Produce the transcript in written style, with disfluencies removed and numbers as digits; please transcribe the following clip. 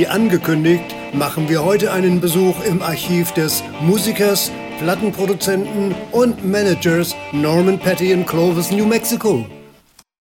Wie angekündigt, machen wir heute einen Besuch im Archiv des Musikers, Plattenproduzenten und Managers Norman Petty in Clovis, New Mexico.